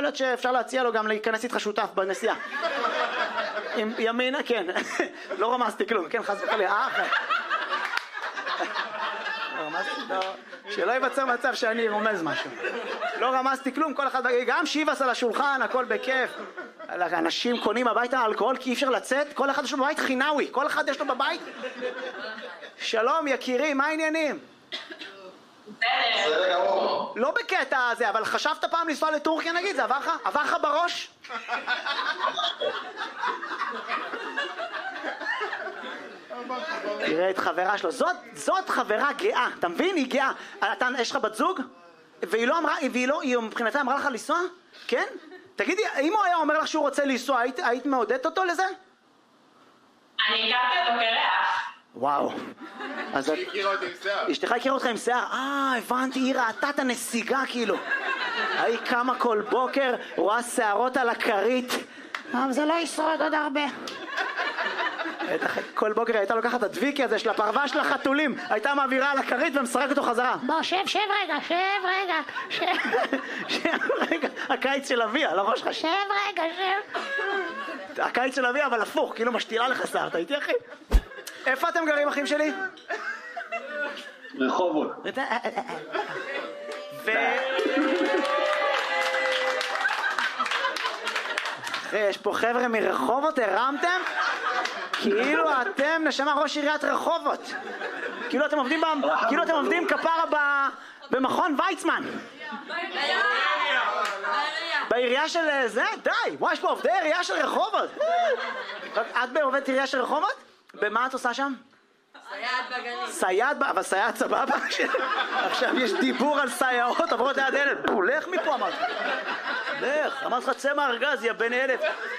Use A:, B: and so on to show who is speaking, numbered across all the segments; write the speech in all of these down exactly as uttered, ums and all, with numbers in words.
A: להיות שאפשר להציע לו גם להיכנס איתך שותף בנסיעה. עם ימינה, כן. לא רמזתי כלום, כן, חס וחלילה. אה, אחרי. לא רמזתי, לא. שלא ייווצר מצב שאני רומז משהו. לא רמזתי כלום, כל אחד, גם שיבס על השולחן, הכל בכיף. אנשים קונים הביתה אלכוהול כי אי אפשר לצאת, כל אחד יש לו בבית חינאוי, כל אחד יש לו בבית. שלום יקירי, מה העניינים? לא בקטע הזה, אבל חשבת פעם לנסוע לטורקיה נגיד, זה עבר לך? עבר לך בראש? תראה את חברה שלו, זאת, זאת חברה גאה, אתה מבין? היא גאה. אתה, יש לך בת זוג? והיא לא אמרה, והיא לא, היא מבחינתה אמרה לך לנסוע? כן? תגידי, אם הוא היה אומר לך שהוא רוצה לנסוע, היית, היית מעודדת אותו לזה?
B: אני הכרתי אותו כריח.
A: וואו. אז
C: היא הכירה אותי עם שיער.
A: אשתך הכירה אותך עם שיער? אה, הבנתי, היא ראתה את הנסיגה כאילו. היא קמה כל בוקר, רואה שערות על הכרית. אבל זה לא ישרוד עוד הרבה. כל בוקר הייתה לוקחת את הדביקי הזה של הפרווה של החתולים, הייתה מעבירה על הכרית ומשחק אותו חזרה.
D: בוא, שב, שב רגע, שב רגע, שב.
A: שב רגע, הקיץ של אביה, על הראש שלך.
D: שב רגע, שב.
A: הקיץ של אביה, אבל הפוך, כאילו משתילה לך שיער, אתה איתי אחי? איפה אתם גרים אחים שלי?
E: רחובות.
A: ו... אחי, יש פה חבר'ה מרחובות, הרמתם? כאילו אתם נשמה ראש עיריית רחובות. כאילו אתם עובדים, כאילו אתם עובדים כפרה במכון ויצמן. בעירייה של זה? די, וואי, יש פה עובדי עירייה של רחובות. את בעובדת עירייה של רחובות? במה את עושה שם?
B: סייעת בגנים.
A: סייעת, אבל סייעת סבבה? עכשיו יש דיבור על סייעות, עברות ליד ילד. לך מפה אמרת. לך, אמרת לך צא מהארגז, יא בן אלף.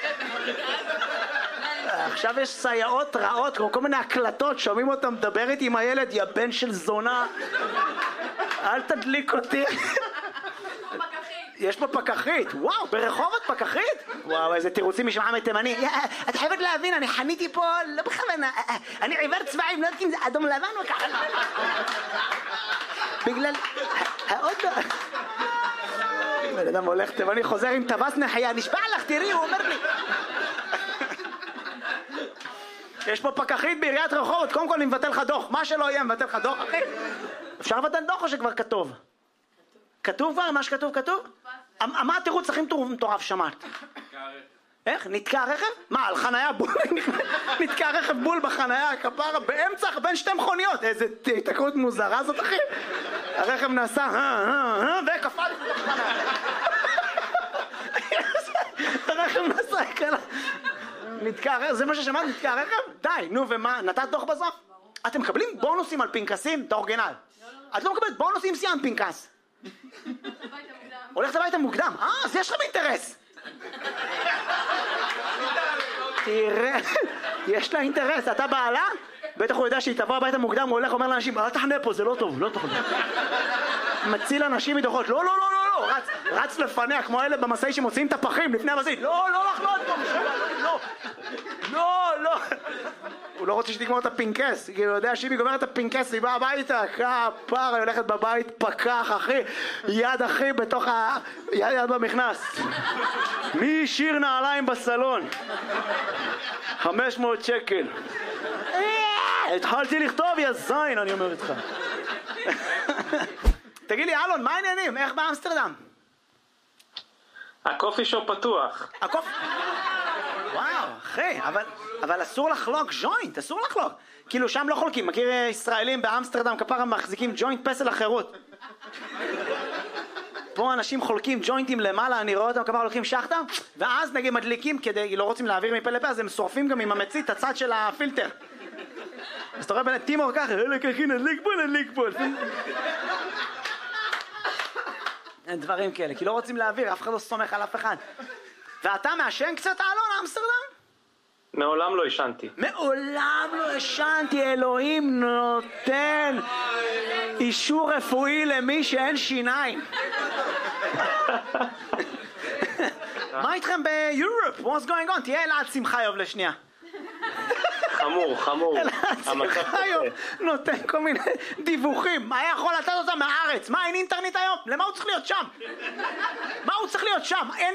A: עכשיו יש סייעות רעות, כל מיני הקלטות, שומעים אותם מדברת עם הילד, יא בן של זונה. אל תדליק אותי. יש פה פקחית, וואו, ברחובות פקחית? וואו, איזה תירוצים משמעה מתימני. את חייבת להבין, אני חניתי פה, לא בכוונה, אני עיוור צבעים, לא יודעת אם זה אדום לבן או ככה. בגלל... האוטו... בן אדם הולך תימני, חוזר עם טווס נחיה, נשבע לך, תראי, הוא אומר לי. יש פה פקחית בעיריית רחובות, קודם כל אני מבטל לך דוח, מה שלא יהיה מבטל לך דוח, אחי. אפשר לבטל דוח או שכבר כתוב? כתוב כבר? מה שכתוב כתוב? מה התירוץ הכי מטורף שמעת? איך? נתקע רכב? מה, על חנייה בול? נתקע רכב בול בחנייה, כפרה, באמצע, בין שתי מכוניות. איזה תקרות מוזרה זאת, אחי. הרכב נסע, וקפל לתוך חנייה. הרכב נסע, כאלה. נתקע רכב, זה מה ששמעת? נתקע רכב? די, נו, ומה? נתת דוח בסוף? אתם מקבלים בונוסים על פנקסים? את האורגינל. את לא מקבלת בונוסים סיימת פנקס. הולכת הביתה מוקדם. אה, אז יש לכם אינטרס. תראה, יש לה אינטרס. אתה בעלה? בטח הוא יודע שהיא תבוא הביתה מוקדם, הוא הולך אומר לאנשים, אל תחנה פה, זה לא טוב, לא טוב. מציל אנשים מדוחות, לא, לא, לא, לא, לא, רץ, רץ לפניה, כמו אלה במסעי שמוציאים את הפחים לפני המסעית, לא, לא לחנות פה, לא, לא, לא. הוא לא רוצה שתגמור את הפינקס, כי הוא יודע שאם היא גומרת את הפינקס, היא באה הביתה, כפר, היא הולכת בבית, פקח, אחי, יד אחי בתוך ה... יד יד במכנס. מי שיר נעליים בסלון? חמש מאות שקל. התחלתי לכתוב, יא זין, אני אומר איתך. תגיד לי, אלון, מה העניינים? איך באמסטרדם?
E: הקופי שופ פתוח.
A: הקופי... וואו, אחי, אבל, אבל אסור לחלוק ג'וינט, אסור לחלוק. כאילו שם לא חולקים, מכיר ישראלים באמסטרדם כפרה מחזיקים ג'וינט פסל החירות. פה אנשים חולקים ג'וינטים למעלה, אני רואה אותם כפרה לוקחים שחטה, ואז נגיד מדליקים כדי, לא רוצים להעביר מפה לפה, אז הם שורפים גם עם המצית, הצד של הפילטר. אז אתה רואה בין טימור ככה, אלה ככי נדליק פה, נדליק פה. אין דברים כאלה, כי לא רוצים להעביר, אף אחד לא סומך על אף אחד. ואתה מעשן קצת, אלון, אמסטרדם?
E: מעולם לא ישנתי.
A: מעולם לא ישנתי, אלוהים נותן אישור רפואי למי שאין שיניים. מה איתכם ביורופ? What's going on? תהיה אלעד שמחיוב לשנייה.
E: חמור, חמור.
A: אלעד שמחיוב נותן כל מיני דיווחים. מה יכול לתת אותם מהארץ? מה, אין אינטרנט היום? למה הוא צריך להיות שם? מה הוא צריך להיות שם? אין